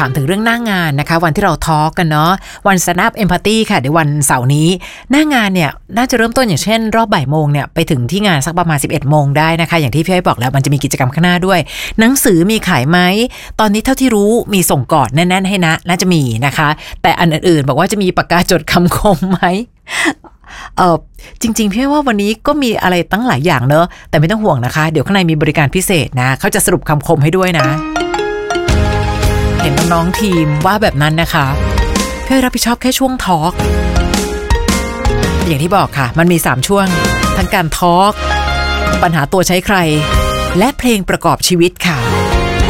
ถามถึงเรื่องหน้างานนะคะวันที่เราทอล์กกันเนาะวัน Stand Up Empathy ค่ะเดี๋ยววันเสาร์นี้หน้างานเนี่ยน่าจะเริ่มต้นอย่างเช่นรอบบ่ายโมงเนี่ยไปถึงที่งานสักประมาณ 11 โมงได้นะคะอย่างที่พี่อ้อยบอกแล้วมันจะมีกิจกรรมข้างหน้าด้วยหนังสือมีขายไหมตอนนี้เท่าที่รู้มีส่งก่อนแน่นๆให้นะน่าจะมีนะคะแต่อันอื่นๆบอกว่าจะมีปากกาจดคำคมไหมจริงๆพี่ว่าวันนี้ก็มีอะไรตั้งหลายอย่างเนอะแต่ไม่ต้องห่วงนะคะเดี๋ยวข้างในมีบริการพิเศษนะเขาจะสรุปคำคมให้ด้วยนะเห็นน้องๆทีมว่าแบบนั้นนะคะพี่รับผิดชอบแค่ช่วงทอล์กอย่างที่บอกค่ะมันมี3ช่วงทั้งการทอล์กปัญหาตัวใช้ใครและเพลงประกอบชีวิตค่ะ